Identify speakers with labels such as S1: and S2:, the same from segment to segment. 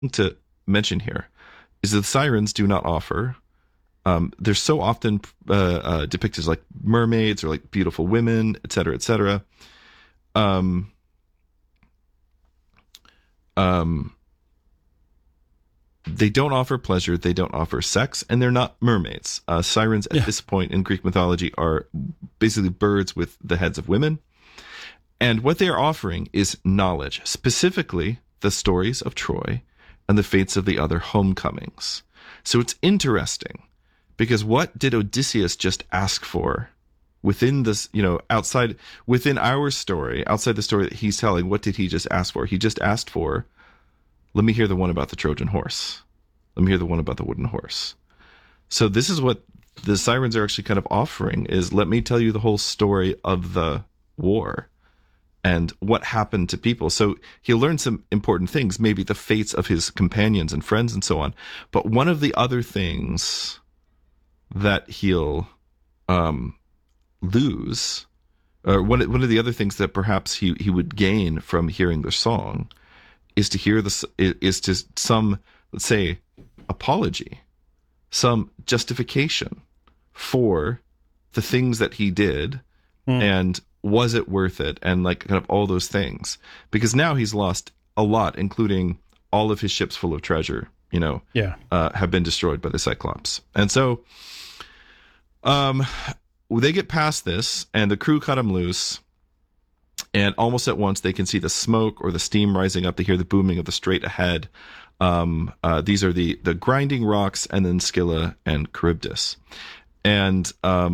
S1: to mention here is that the sirens do not offer. They're so often depicted as like mermaids or like beautiful women, et cetera, et cetera. Um, um, they don't offer pleasure, they don't offer sex, and they're not mermaids. Sirens at this point in Greek mythology are basically birds with the heads of women. And what they are offering is knowledge, specifically the stories of Troy and the fates of the other homecomings. So it's interesting because what did Odysseus just ask for within this, outside, within our story, outside the story that he's telling? What did he just ask for? He just asked for, let me hear the one about the Trojan horse. Let me hear the one about the wooden horse. So this is what the sirens are actually kind of offering is, let me tell you the whole story of the war and what happened to people. So he'll learn some important things, maybe the fates of his companions and friends and so on. But one of the other things that he'll lose, or one of the other things that perhaps he would gain from hearing the song, is to hear some, let's say, apology, some justification for the things that he did, and was it worth it, and like kind of all those things. Because now he's lost a lot, including all of his ships full of treasure, have been destroyed by the Cyclops. And so they get past this, and the crew cut him loose. And almost at once, they can see the smoke or the steam rising up. They hear the booming of the strait ahead. These are the grinding rocks, and then Scylla and Charybdis. And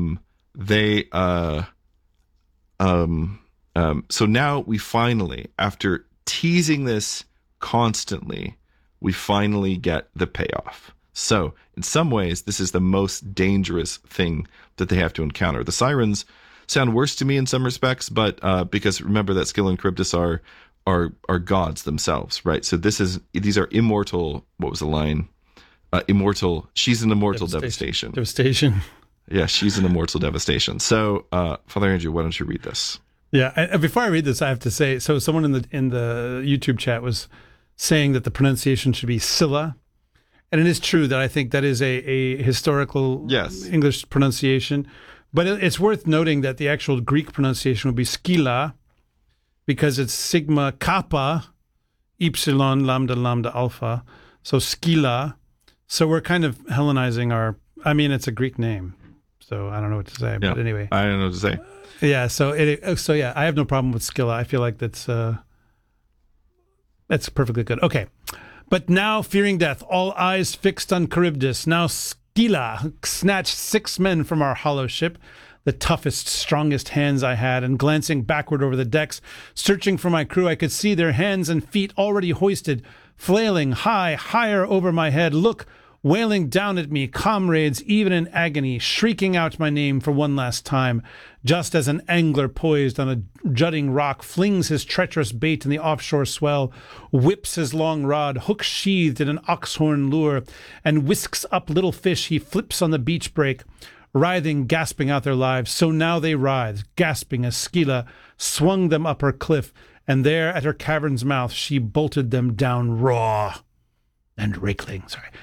S1: so now we finally, after teasing this constantly, we finally get the payoff. So in some ways, this is the most dangerous thing that they have to encounter. The sirens sound worse to me in some respects, but because remember that Scylla and Charybdis are gods themselves, right? So these are immortal. What was the line? Immortal. She's an immortal devastation.
S2: Devastation.
S1: Yeah, she's an immortal devastation. So, Father Andrew, why don't you read this?
S2: Yeah. Before I read this, I have to say, so someone in the YouTube chat was saying that the pronunciation should be Scylla, and it is true that I think that is a historical English pronunciation. But it's worth noting that the actual Greek pronunciation would be Scylla, because it's sigma kappa epsilon lambda alpha. So Scylla. So we're kind of Hellenizing it's a Greek name. So I don't know what to say. But anyway.
S1: I don't know what to say.
S2: Yeah. So I have no problem with Scylla. I feel like that's perfectly good. Okay. But now, fearing death, all eyes fixed on Charybdis. Now Scylla snatched 6 men from our hollow ship, the toughest, strongest hands I had, and glancing backward over the decks, searching for my crew, I could see their hands and feet already hoisted, flailing higher over my head. Look, wailing down at me, comrades, even in agony, shrieking out my name for one last time, just as an angler poised on a jutting rock flings his treacherous bait in the offshore swell, whips his long rod, hook sheathed in an oxhorn lure, and whisks up little fish he flips on the beach break, writhing, gasping out their lives. So now they writhed, gasping, as Scylla swung them up her cliff, and there at her cavern's mouth she bolted them down raw and raking,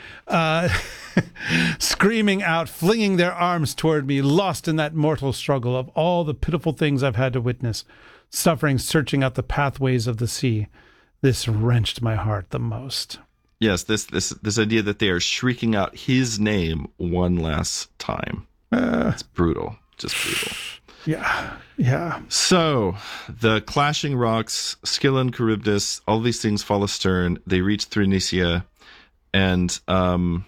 S2: screaming out, flinging their arms toward me, lost in that mortal struggle of all the pitiful things I've had to witness, suffering, searching out the pathways of the sea. This wrenched my heart the most.
S1: Yes, this idea that they are shrieking out his name one last time. It's brutal, just brutal.
S2: Yeah.
S1: So the clashing rocks, Scylla and Charybdis, all these things fall astern. They reach Thrinacia. And from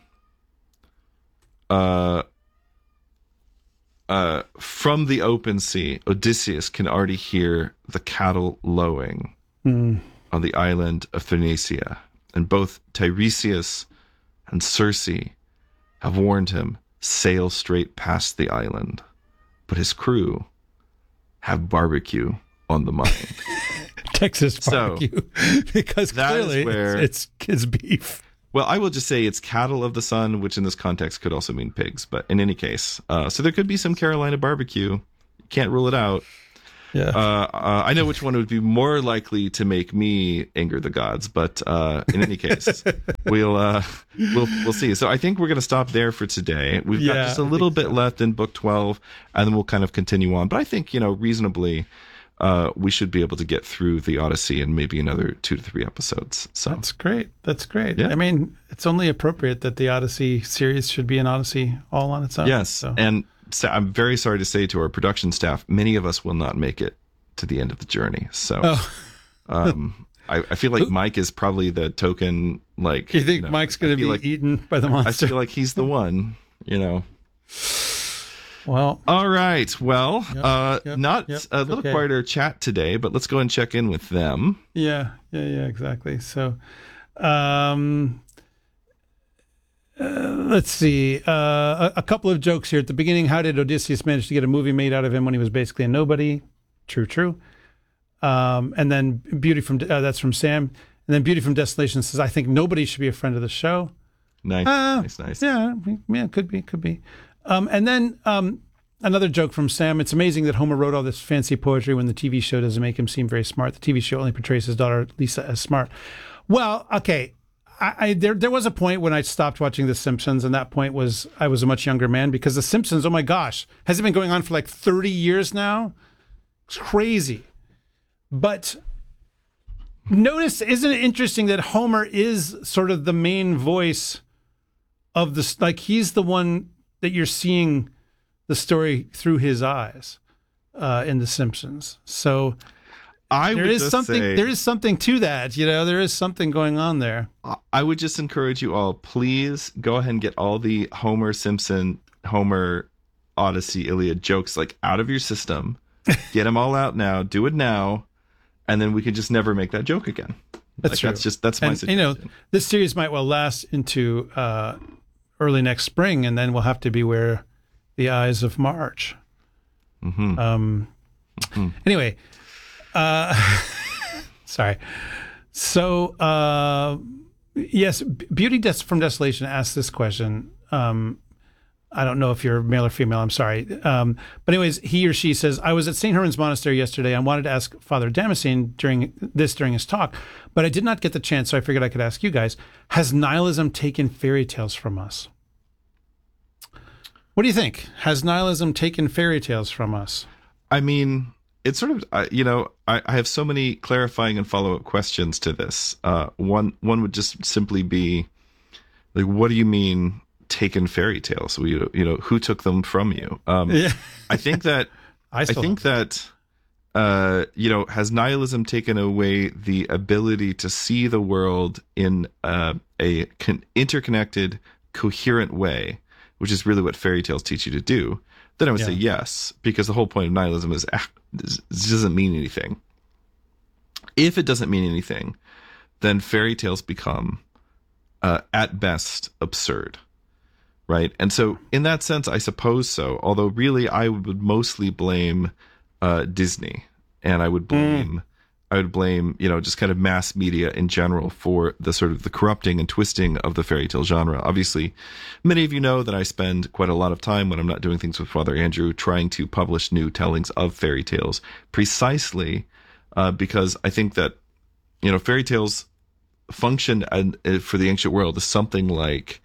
S1: the open sea, Odysseus can already hear the cattle lowing on the island of Thrinacia. And both Tiresias and Circe have warned him, sail straight past the island. But his crew have barbecue on the mind.
S2: Texas barbecue. Because clearly it's beef.
S1: Well, I will just say it's cattle of the sun, which in this context could also mean pigs. But in any case, so there could be some Carolina barbecue. Can't rule it out. I know which one would be more likely to make me anger the gods, but in any case, we'll see. So I think we're going to stop there for today. We've got just a little bit left in book 12, and then we'll kind of continue on. But I think, reasonably, we should be able to get through the Odyssey in maybe another 2 to 3 episodes. So
S2: That's great.
S1: Yeah.
S2: I mean, it's only appropriate that the Odyssey series should be an Odyssey all on its own.
S1: Yes,
S2: so.
S1: and so I'm very sorry to say to our production staff, many of us will not make it to the end of the journey. So I feel like Mike is probably the token, like...
S2: You think Mike's going to be eaten by the monster?
S1: I feel like he's the one,
S2: Well...
S1: All right. Well, a little quieter chat today, but let's go and check in with them.
S2: Yeah, exactly. So... let's see. A couple of jokes here at the beginning. How did Odysseus manage to get a movie made out of him when he was basically a nobody? True. And then Beauty from that's from Sam. And then Beauty from Desolation says, "I think nobody should be a friend of the show."
S1: Nice.
S2: Yeah, could be. And then another joke from Sam. It's amazing that Homer wrote all this fancy poetry when the TV show doesn't make him seem very smart. The TV show only portrays his daughter Lisa as smart. Well, okay. There was a point when I stopped watching The Simpsons, and that point was I was a much younger man, because The Simpsons, oh my gosh, has it been going on for like 30 years now? It's crazy. But notice, isn't it interesting that Homer is sort of the main voice of this? Like, he's the one that you're seeing the story through his eyes in The Simpsons. So... there is something to that, there is something going on there.
S1: I would just encourage you all, please go ahead and get all the Homer Simpson, Homer Odyssey, Iliad jokes out of your system. Get them all out now. Do it now, and then we can just never make that joke again.
S2: That's true.
S1: That's my suggestion.
S2: This series might well last into early next spring, and then we'll have to beware the eyes of March. Anyway. Sorry. So, yes, Beauty from Desolation asked this question. I don't know if you're male or female. I'm sorry. But anyways, he or she says, "I was at St. Herman's Monastery yesterday. I wanted to ask Father Damascene during his talk, but I did not get the chance, so I figured I could ask you guys. Has nihilism taken fairy tales from us?" What do you think? Has nihilism taken fairy tales from us?
S1: I mean... It's sort of, I have so many clarifying and follow-up questions to this. One would just simply be, like, what do you mean taken fairy tales? Who took them from you? I think that, has nihilism taken away the ability to see the world in a interconnected, coherent way, which is really what fairy tales teach you to do? Then I would say yes, because the whole point of nihilism is this doesn't mean anything. If it doesn't mean anything, then fairy tales become, at best, absurd, right? And so, in that sense, I suppose so. Although, really, I would mostly blame Disney, and I would blame, just kind of mass media in general for the sort of the corrupting and twisting of the fairy tale genre. Obviously, many of you know that I spend quite a lot of time when I'm not doing things with Father Andrew trying to publish new tellings of fairy tales, precisely because I think that, fairy tales function for the ancient world as something like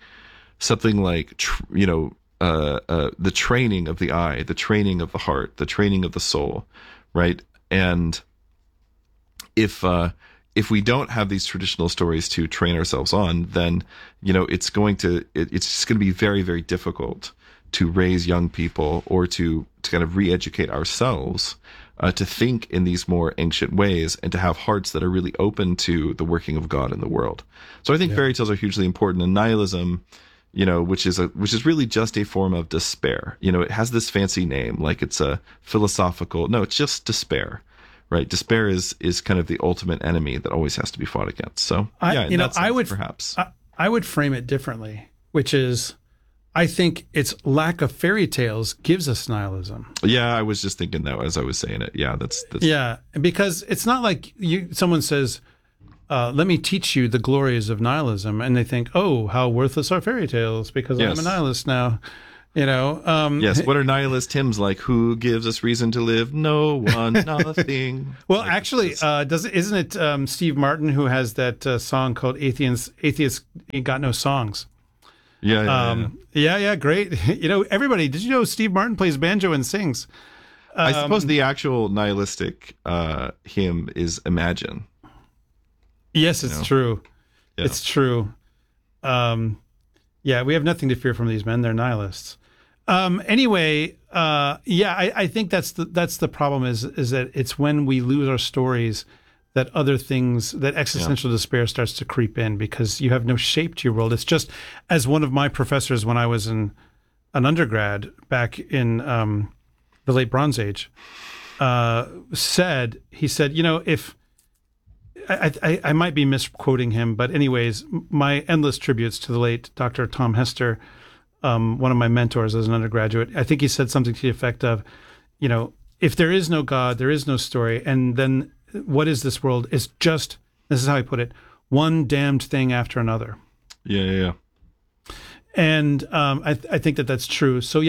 S1: the training of the eye, the training of the heart, the training of the soul, right? And if we don't have these traditional stories to train ourselves on, then it's just going to be very, very difficult to raise young people or to kind of re-educate ourselves to think in these more ancient ways and to have hearts that are really open to the working of God in the world. So I think fairy tales are hugely important, and nihilism, which is really just a form of despair. It has this fancy name, like it's a philosophical. No, it's just despair. Right, despair is kind of the ultimate enemy that always has to be fought against. So,
S2: I would frame it differently, which is, I think its lack of fairy tales gives us nihilism.
S1: Yeah, I was just thinking that as I was saying it. Yeah, that's
S2: because it's not like someone says, "Let me teach you the glories of nihilism," and they think, "Oh, how worthless are fairy tales because I'm a nihilist now."
S1: Yes. What are nihilist hymns like? Who gives us reason to live? No one, nothing.
S2: Well,
S1: like,
S2: actually, isn't it Steve Martin who has that song called "Atheists Ain't Got No Songs"?
S1: Yeah.
S2: Great. Everybody, did you know Steve Martin plays banjo and sings?
S1: I suppose the actual nihilistic hymn is Imagine.
S2: Yes, it's true. Yeah. It's true. We have nothing to fear from these men. They're nihilists. Anyway, I think that's the problem is that it's when we lose our stories that other things, that existential despair starts to creep in, because you have no shape to your world. It's just, as one of my professors when I was an undergrad back in the late Bronze Age said, if I might be misquoting him, but anyways, my endless tributes to the late Dr. Tom Hester, one of my mentors as an undergraduate. I think he said something to the effect of, if there is no God, there is no story, and then what is this world? It's just, this is how he put it, one damned thing after another.
S1: Yeah.
S2: And I think that's true. So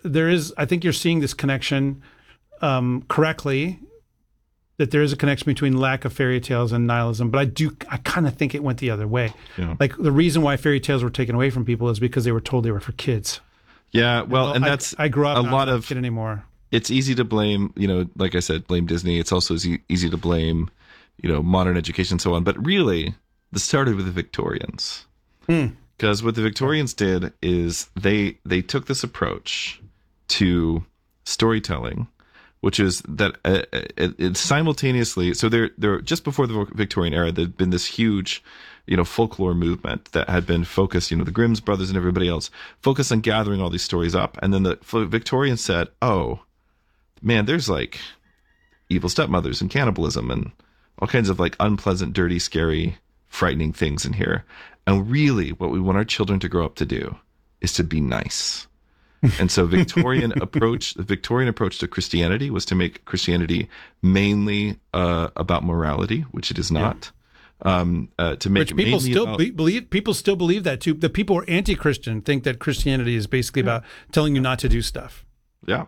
S2: I think you're seeing this connection correctly, that there is a connection between lack of fairy tales and nihilism. But I kind of think it went the other way. Yeah. Like, the reason why fairy tales were taken away from people is because they were told they were for kids.
S1: Yeah, well, and that's
S2: I grew up
S1: a lot of
S2: kid anymore.
S1: It's easy to blame, like I said, blame Disney. It's also easy to blame, modern education and so on. But really, this started with the Victorians. Because what the Victorians did is they took this approach to storytelling, which is that it simultaneously. So there just before the Victorian era, there'd been this huge, folklore movement that had been focused, the Grimm's brothers and everybody else focused on gathering all these stories up. And then the Victorians said, "Oh, man, there's like evil stepmothers and cannibalism and all kinds of like unpleasant, dirty, scary, frightening things in here. And really what we want our children to grow up to do is to be nice." And so the Victorian approach to Christianity was to make Christianity mainly about morality, which it is not. To make
S2: which people still believe. People still believe that too. The people who are anti-Christian think that Christianity is basically about telling you not to do stuff.
S1: Yeah.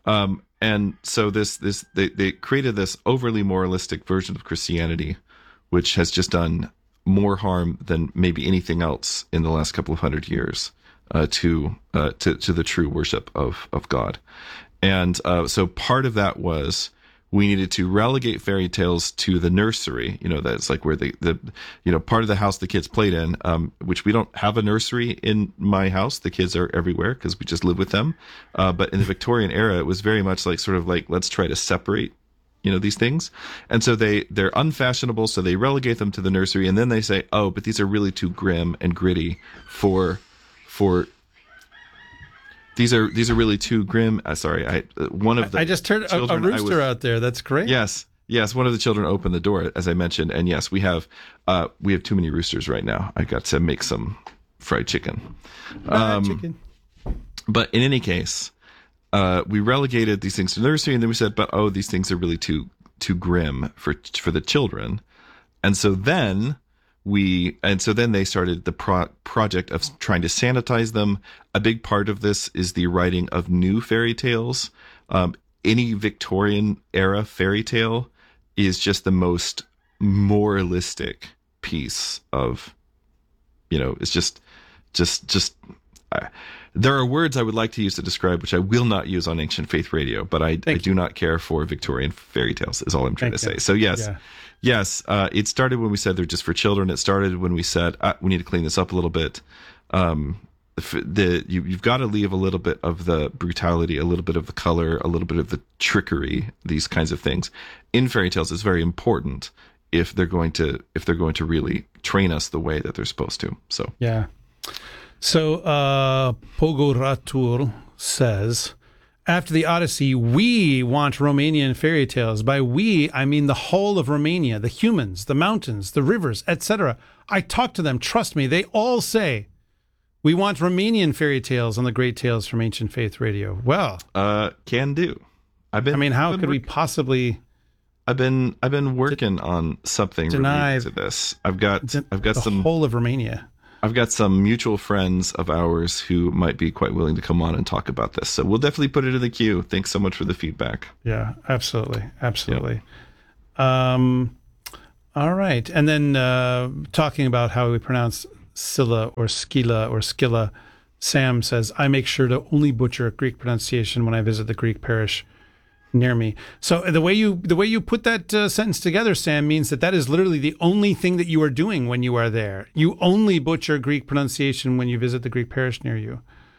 S1: And so they created this overly moralistic version of Christianity, which has just done more harm than maybe anything else in the last couple of hundred years to the true worship of God. And so part of that was we needed to relegate fairy tales to the nursery. That's like where the part of the house the kids played in, which we don't have a nursery in my house. The kids are everywhere because we just live with them. But in the Victorian era, it was very much like sort of like, let's try to separate these things. And so they're unfashionable, so they relegate them to the nursery, and then they say, oh, but these are really too grim and gritty for these are really too grim. Sorry, I
S2: just heard a rooster out there. That's great.
S1: Yes. One of the children opened the door, as I mentioned, and yes, we have too many roosters right now. I got to make some fried chicken. But in any case, we relegated these things to the nursery, and then we said, but these things are really too grim for the children, and so then they started the project of trying to sanitize them. A big part of this is the writing of new fairy tales. Any Victorian era fairy tale is just the most moralistic piece of, it's just. There are words I would like to use to describe, which I will not use on Ancient Faith Radio, but I do not care for Victorian fairy tales, is all I'm trying to say. So yes, it started when we said they're just for children. It started when we said, we need to clean this up a little bit. You've got to leave a little bit of the brutality, a little bit of the color, a little bit of the trickery, these kinds of things. In fairy tales, it's very important if they're going to really train us the way that they're supposed to. So
S2: yeah. So Pogoratur says, after the Odyssey, we want Romanian fairy tales. By we, I mean the whole of Romania, the humans, the mountains, the rivers, etc. I talk to them. Trust me, they all say, we want Romanian fairy tales on the Great Tales from Ancient Faith Radio. Well,
S1: can do.
S2: How could we possibly?
S1: I've been working on something related to this. I've got
S2: the
S1: some
S2: whole of Romania.
S1: I've got some mutual friends of ours who might be quite willing to come on and talk about this. So we'll definitely put it in the queue. Thanks so much for the feedback.
S2: Yeah, absolutely. Absolutely. Yep. All right. And then talking about how we pronounce Scylla or Scylla or Scylla, Sam says, I make sure to only butcher Greek pronunciation when I visit the Greek parish near me. So the way you put that sentence together, Sam, means that is literally the only thing that you are doing when you are there. You only butcher Greek pronunciation when you visit the Greek parish near you.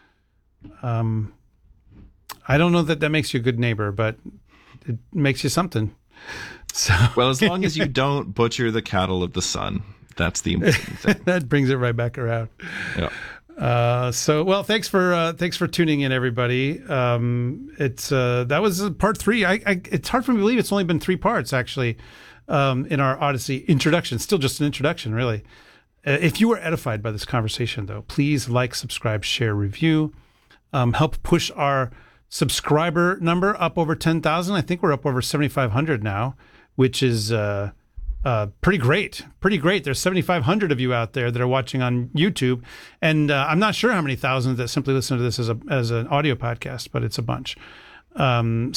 S2: I don't know that makes you a good neighbor, but it makes you something. So,
S1: well, as long as you don't butcher the cattle of the sun, that's the important thing.
S2: That brings it right back around.
S1: Yeah.
S2: Thanks for tuning in, everybody. That was part 3. It's hard for me to believe it's only been 3 parts actually, in our Odyssey introduction. Still just an introduction, really. If you were edified by this conversation, though, please like, subscribe, share, review. Help push our subscriber number up over 10,000. I think we're up over 7,500 now, which is pretty great. Pretty great. There's 7,500 of you out there that are watching on YouTube, and I'm not sure how many thousands that simply listen to this as an audio podcast, but it's a bunch. We're on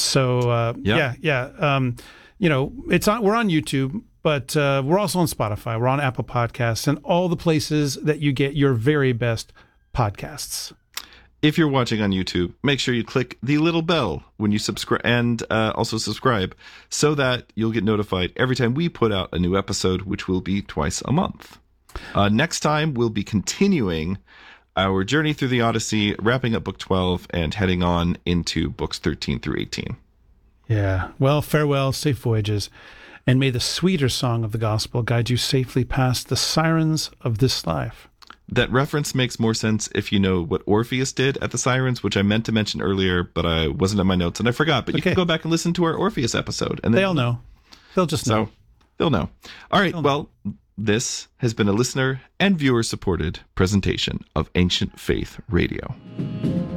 S2: YouTube, but we're also on Spotify. We're on Apple Podcasts and all the places that you get your very best podcasts.
S1: If you're watching on YouTube, make sure you click the little bell when you subscribe, and also subscribe, so that you'll get notified every time we put out a new episode, which will be twice a month. Next time, we'll be continuing our journey through the Odyssey, wrapping up Book 12 and heading on into Books 13 through 18.
S2: Yeah. Well, farewell, safe voyages, and may the sweeter song of the gospel guide you safely past the sirens of this life.
S1: That reference makes more sense if you know what Orpheus did at the Sirens, which I meant to mention earlier, but I wasn't on my notes and I forgot. But you can go back and listen to our Orpheus episode. And
S2: they'll know. They'll just know.
S1: So they'll know. All right. Well, this has been a listener and viewer-supported presentation of Ancient Faith Radio.